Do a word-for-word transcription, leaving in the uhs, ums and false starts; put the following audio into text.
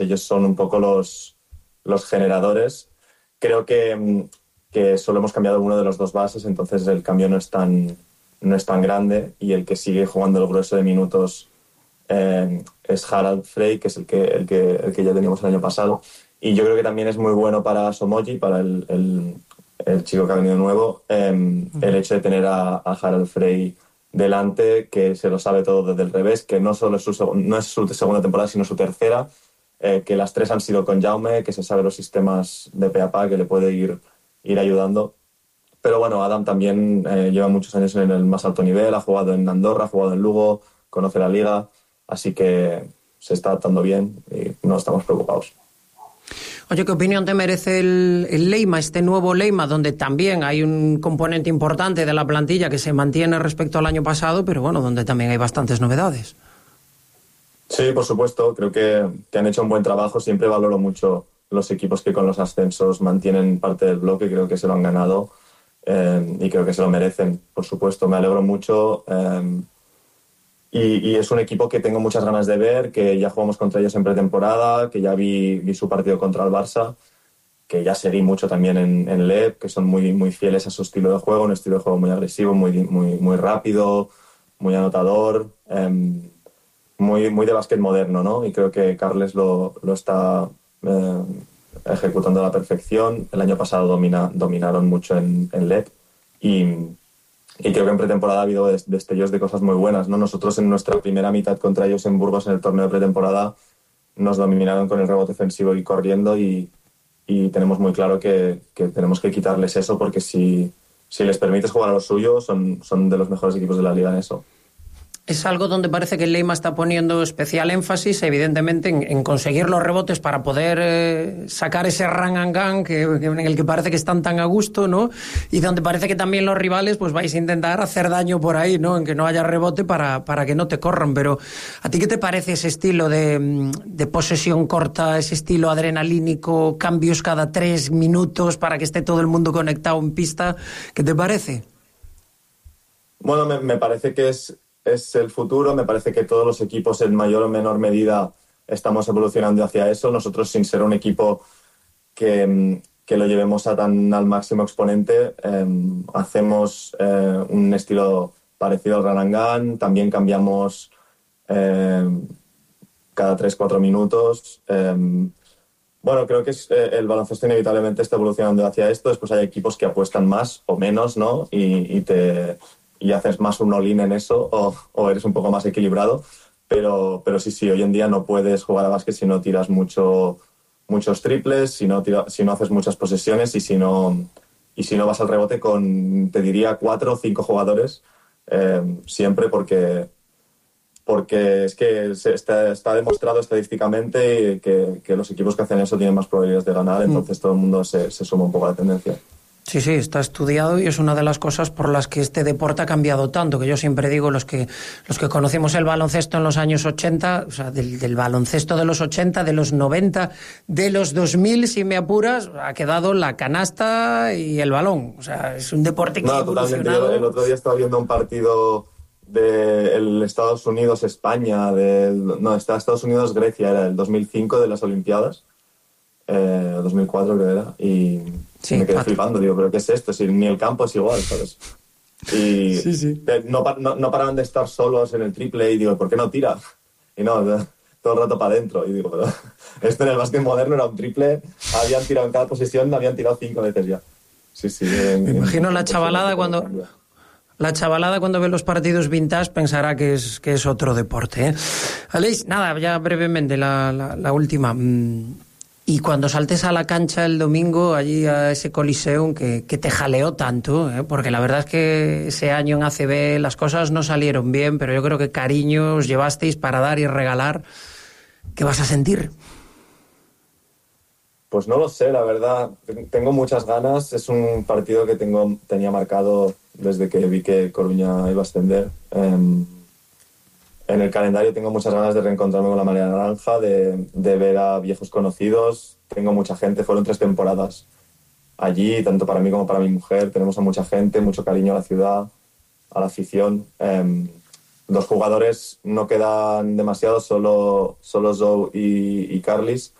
ellos son un poco los, los generadores. Creo que, que solo hemos cambiado uno de los dos bases, entonces el cambio no es tan, no es tan grande, y el que sigue jugando el grueso de minutos eh, es Harald Frey, que es el que, el, que, el que ya teníamos el año pasado. Y yo creo que también es muy bueno para Somoji, para el, el, el chico que ha venido nuevo, eh, uh-huh. el hecho de tener a, a Harald Frey delante, que se lo sabe todo desde el revés, que no solo es su, no es su segunda temporada, sino su tercera, eh, que las tres han sido con Jaume, que se sabe los sistemas de pe a pa, que le puede ir, ir ayudando. Pero bueno, Adam también eh, lleva muchos años en el más alto nivel, ha jugado en Andorra, ha jugado en Lugo, conoce la liga, así que se está adaptando bien y no estamos preocupados. Oye, ¿qué opinión te merece el, el Leima, este nuevo Leima, donde también hay un componente importante de la plantilla que se mantiene respecto al año pasado, pero bueno, donde también hay bastantes novedades? Sí, por supuesto, creo que, que han hecho un buen trabajo. Siempre valoro mucho los equipos que con los ascensos mantienen parte del bloque, creo que se lo han ganado eh, y creo que se lo merecen, por supuesto. Me alegro mucho. Eh, Y, y es un equipo que tengo muchas ganas de ver, que ya jugamos contra ellos en pretemporada, que ya vi, vi su partido contra el Barça, que ya seguí mucho también en, en L E P, que son muy, muy fieles a su estilo de juego, un estilo de juego muy agresivo, muy, muy, muy rápido, muy anotador, eh, muy, muy de básquet moderno, ¿no? Y creo que Carles lo, lo está eh, ejecutando a la perfección. El año pasado domina, dominaron mucho en, en L E P y... Y creo que en pretemporada ha habido destellos de cosas muy buenas, ¿no? Nosotros en nuestra primera mitad contra ellos en Burgos en el torneo de pretemporada nos dominaron con el rebote ofensivo y corriendo, y, y tenemos muy claro que, que tenemos que quitarles eso, porque si, si les permites jugar a lo suyo son, son de los mejores equipos de la liga en eso. Es algo donde parece que el Leima está poniendo especial énfasis, evidentemente, en, en conseguir los rebotes para poder eh, sacar ese run and gun que, que, en el que parece que están tan a gusto, ¿no? Y donde parece que también los rivales pues vais a intentar hacer daño por ahí, ¿no? En que no haya rebote para, para que no te corran. Pero ¿a ti qué te parece ese estilo de, de posesión corta, ese estilo adrenalínico, cambios cada tres minutos para que esté todo el mundo conectado en pista? ¿Qué te parece? Bueno, me, me parece que es... es el futuro. Me parece que todos los equipos en mayor o menor medida estamos evolucionando hacia eso. Nosotros, sin ser un equipo que, que lo llevemos a tan al máximo exponente, eh, hacemos eh, un estilo parecido al run and gun. También cambiamos eh, cada tres cuatro minutos. Eh, bueno, creo que es, eh, el baloncesto inevitablemente está evolucionando hacia esto. Después hay equipos que apuestan más o menos, ¿no? Y, y te... y haces más un all-in en eso, o, o eres un poco más equilibrado, pero, pero sí, sí, hoy en día no puedes jugar a básquet si no tiras mucho, muchos triples, si no, tira, si no haces muchas posesiones y si no, y si no vas al rebote con, te diría, cuatro o cinco jugadores, eh, siempre, porque, porque es que se está, está demostrado estadísticamente que, que los equipos que hacen eso tienen más probabilidades de ganar, entonces todo el mundo se, se suma un poco a la tendencia. Sí, sí, está estudiado y es una de las cosas por las que este deporte ha cambiado tanto, que yo siempre digo, los que los que conocimos el baloncesto en los años ochenta, o sea, del, del baloncesto de los ochenta, de los noventa, de los dos mil, si me apuras, ha quedado la canasta y el balón. O sea, es un deporte que no, ha evolucionado. Totalmente. El otro día estaba viendo un partido de Estados Unidos-España, del, no, Estados Unidos-Grecia, era el dos mil cinco de las Olimpiadas, eh, dos mil cuatro creo que era, y... Sí, me quedé cuatro. flipando, digo, ¿pero qué es esto? Si ni el campo es igual, ¿sabes? Y sí, sí. No, no, no paraban de estar solos en el triple y digo, ¿por qué no tira? Y no, todo el rato para adentro. Y digo, pero esto en el básquet moderno era un triple, habían tirado en cada posición, habían tirado cinco veces ya. Sí, sí. En, me imagino en, la chavalada cuando... La chavalada cuando ve los partidos vintage pensará que es, que es otro deporte, ¿eh? Aleix, nada, ya brevemente, la, la, la última... Y cuando saltes a la cancha el domingo, allí a ese Coliseum que, que te jaleó tanto, ¿eh? Porque la verdad es que ese año en A C B las cosas no salieron bien, pero yo creo que cariño os llevasteis para dar y regalar. ¿Qué vas a sentir? Pues no lo sé, la verdad. Tengo muchas ganas. Es un partido que tengo tenía marcado desde que vi que Coruña iba a ascender. Eh, En el calendario tengo muchas ganas de reencontrarme con la Marea Naranja, de, de ver a viejos conocidos. Tengo mucha gente, fueron tres temporadas allí, tanto para mí como para mi mujer. Tenemos a mucha gente, mucho cariño a la ciudad, a la afición. Eh, dos jugadores no quedan demasiado, solo, solo Zou y, y Carlis.